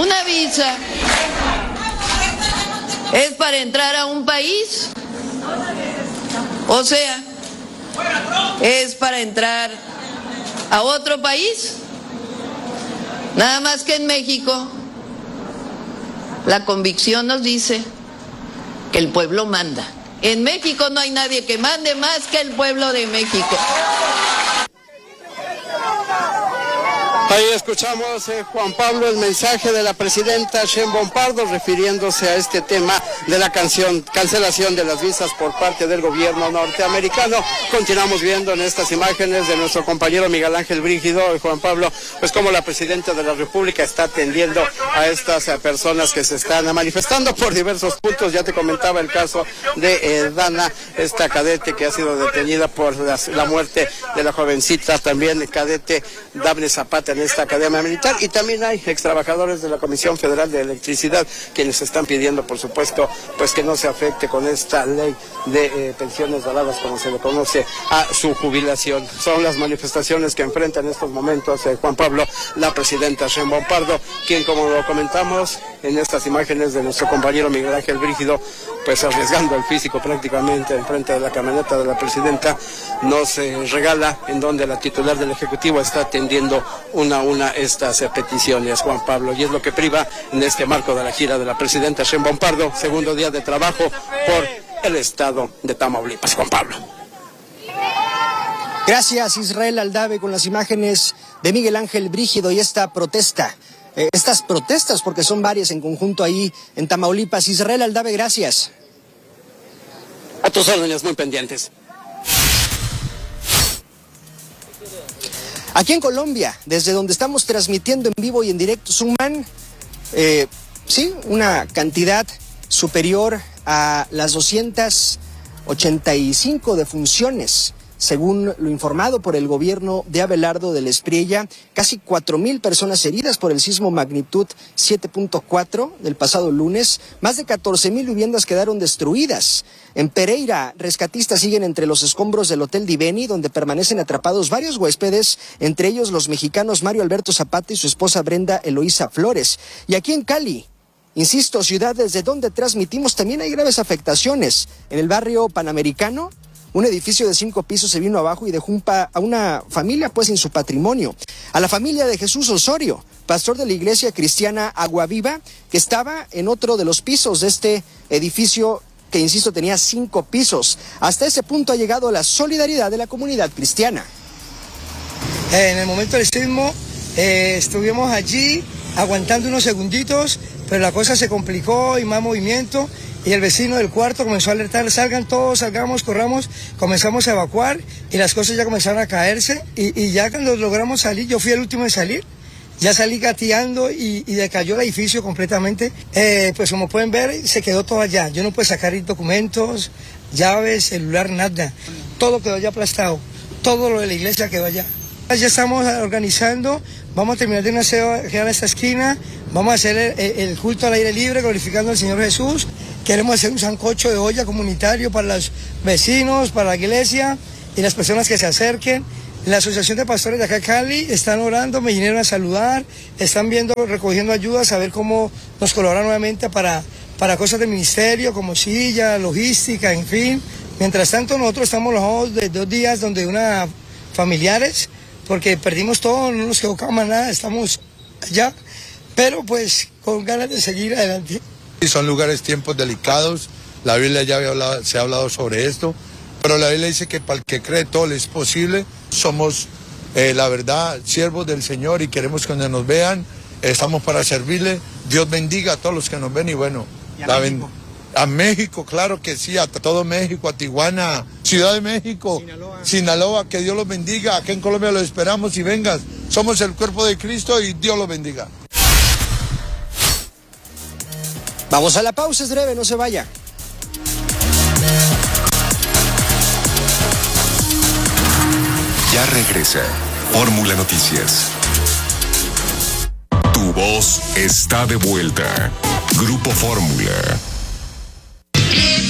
Una visa es para entrar a un país, o sea, es para entrar a otro país. Nada más que en México la convicción nos dice que el pueblo manda. En México no hay nadie que mande más que el pueblo de México. Ahí escuchamos, Juan Pablo, el mensaje de la presidenta Sheinbaum Pardo refiriéndose a este tema de la cancelación de las visas por parte del gobierno norteamericano. Continuamos viendo en estas imágenes de nuestro compañero Miguel Ángel Brígido, Juan Pablo, pues como la presidenta de la República está atendiendo a estas personas que se están manifestando por diversos puntos. Ya te comentaba el caso de Dana, esta cadete que ha sido detenida por la muerte de la jovencita, también cadete Dafne Zapata en esta academia militar, y también hay extrabajadores de la Comisión Federal de Electricidad quienes están pidiendo, por supuesto, pues que no se afecte con esta ley de pensiones doradas, como se le conoce, a su jubilación. Son las manifestaciones que enfrenta en estos momentos, Juan Pablo, la presidenta Sheinbaum Pardo, quien, como lo comentamos en estas imágenes de nuestro compañero Miguel Ángel Brígido, pues arriesgando el físico prácticamente enfrente de la camioneta de la presidenta, nos regala en donde la titular del Ejecutivo está atendiendo una a una estas peticiones, Juan Pablo, y es lo que priva en este marco de la gira de la presidenta Sheinbaum Pardo, segundo día de trabajo por el estado de Tamaulipas. Juan Pablo. Gracias, Israel Aldave, con las imágenes de Miguel Ángel Brígido y esta protesta. Estas protestas, porque son varias en conjunto ahí en Tamaulipas. Israel Aldave, gracias. A tus órdenes, muy pendientes. Aquí en Colombia, desde donde estamos transmitiendo en vivo y en directo, suman, una cantidad superior a las 285 defunciones. Según lo informado por el gobierno de Abelardo del Espriella, casi 4,000 personas heridas por el sismo magnitud 7.4 del pasado lunes. Más de 14,000 viviendas quedaron destruidas. En Pereira, rescatistas siguen entre los escombros del Hotel Diveni, donde permanecen atrapados varios huéspedes, entre ellos los mexicanos Mario Alberto Zapata y su esposa Brenda Eloísa Flores. Y aquí en Cali, insisto, ciudad desde donde transmitimos, también hay graves afectaciones. En el barrio Panamericano, un edificio de 5 pisos se vino abajo y dejó a una familia pues sin su patrimonio. A la familia de Jesús Osorio, pastor de la iglesia cristiana Agua Viva, que estaba en otro de los pisos de este edificio que, insisto, tenía 5 pisos. Hasta ese punto ha llegado la solidaridad de la comunidad cristiana. En el momento del sismo estuvimos allí aguantando unos segunditos, pero la cosa se complicó y más movimiento. Y el vecino del cuarto comenzó a alertar, salgan todos, salgamos, corramos, comenzamos a evacuar y las cosas ya comenzaron a caerse y ya cuando logramos salir, yo fui el último en salir, ya salí gateando y decayó el edificio completamente. Pues como pueden ver, se quedó todo allá, yo no pude sacar documentos, llaves, celular, nada, todo quedó ya aplastado, todo lo de la iglesia quedó allá. Ya estamos organizando, vamos a terminar de una aseo esta esquina, vamos a hacer el culto al aire libre glorificando al Señor Jesús. Queremos hacer un sancocho de olla comunitario para los vecinos, para la iglesia y las personas que se acerquen. La Asociación de Pastores de acá de Cali están orando, me vinieron a saludar, están recogiendo ayudas, a ver cómo nos colaboran nuevamente para cosas del ministerio, como silla, logística, en fin. Mientras tanto, nosotros estamos alojados de 2 días donde familiares, porque perdimos todo, no nos quedó cama, nada, estamos allá, pero pues con ganas de seguir adelante. Son lugares, tiempos delicados, la Biblia ya se ha hablado sobre esto, pero la Biblia dice que para el que cree todo le es posible. Somos, la verdad, siervos del Señor y queremos que nos vean, estamos para servirle. Dios bendiga a todos los que nos ven y bueno, a México, claro que sí, a todo México, a Tijuana, Ciudad de México, Sinaloa, que Dios los bendiga. Aquí en Colombia los esperamos y vengas, somos el cuerpo de Cristo y Dios los bendiga. Vamos a la pausa, es breve, no se vaya. Ya regresa Fórmula Noticias. Tu voz está de vuelta. Grupo Fórmula.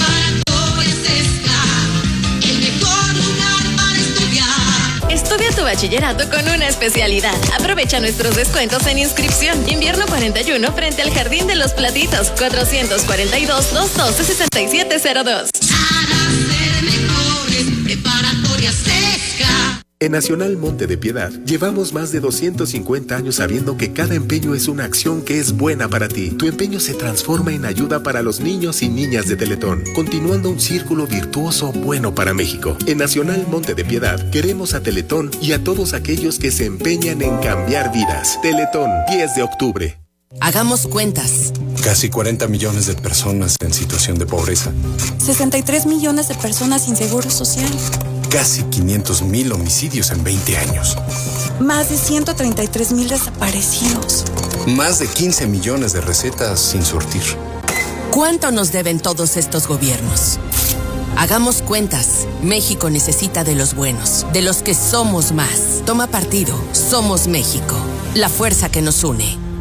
Estudia tu bachillerato con una especialidad. Aprovecha nuestros descuentos en inscripción. Invierno 41 frente al Jardín de los Platitos, 442-212-6702. En Nacional Monte de Piedad, llevamos más de 250 años sabiendo que cada empeño es una acción que es buena para ti. Tu empeño se transforma en ayuda para los niños y niñas de Teletón, continuando un círculo virtuoso bueno para México. En Nacional Monte de Piedad, queremos a Teletón y a todos aquellos que se empeñan en cambiar vidas. Teletón, 10 de octubre. Hagamos cuentas. Casi 40 millones de personas en situación de pobreza. 63 millones de personas sin seguro social. Casi 500,000 homicidios en 20 años. Más de 133,000 desaparecidos. Más de 15 millones de recetas sin surtir. ¿Cuánto nos deben todos estos gobiernos? Hagamos cuentas. México necesita de los buenos, de los que somos más. Toma partido. Somos México. La fuerza que nos une.